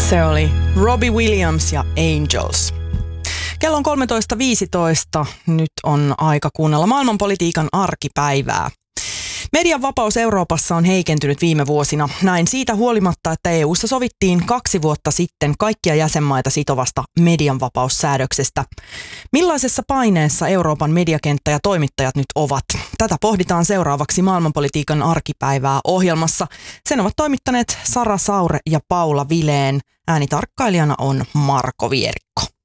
Se oli Robbie Williams ja Angels. Kello on 13.15. Nyt on aika kuunnella maailmanpolitiikan arkipäivää. Median vapaus Euroopassa on heikentynyt viime vuosina. Näin siitä huolimatta, että EU:ssa sovittiin 2 vuotta sitten kaikkia jäsenmaita sitovasta medianvapaussäädöksestä. Millaisessa paineessa Euroopan mediakenttä ja toimittajat nyt ovat? Tätä pohditaan seuraavaksi maailmanpolitiikan arkipäivää ohjelmassa. Sen ovat toimittaneet Sara Saure ja Paula Vileen. Äänitarkkailijana on Marko Vierikko.